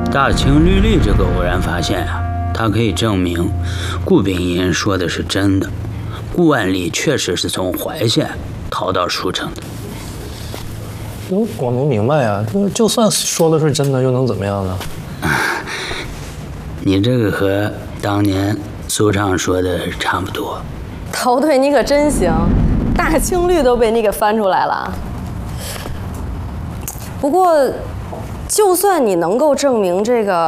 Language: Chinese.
大清律例这个偶然发现啊，它可以证明顾秉银说的是真的，顾万里确实是从淮县逃到舒城的。 我没明白呀，就算说的是真的，又能怎么样呢？ 你这个和当年苏畅说的差不多。 头腿你可真行，大清律都被你给翻出来了。不过，就算你能够证明这个